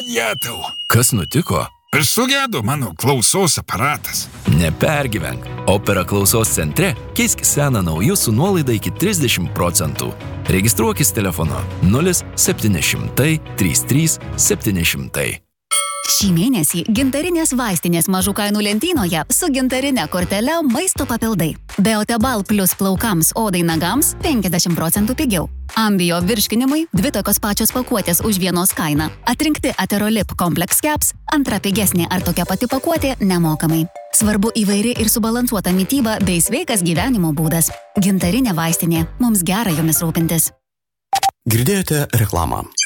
Jetau. Kas nutiko? Sugedo mano klausos aparatas. Nepergyvenk. Opera klausos centre keisk seną naujų su nuolaida iki 30%. Registruokis telefonu 0700 33 700. Šį mėnesį gintarinės vaistinės mažų kainų lentynoje su gintarine kortele maisto papildai. Beotebal plus plaukams, odai, nagams 50% pigiau. Ambio virškinimui 2 tokios pačios pakuotės už vienos kainą. Atrinkti Aterolip Complex Caps, antra pigesnė ar tokia pati pakuotė nemokamai. Svarbu įvairi ir subalansuota mityba bei sveikas gyvenimo būdas. Gintarinė vaistinė. Mums gera jomis rūpintis. Girdėjote reklamą.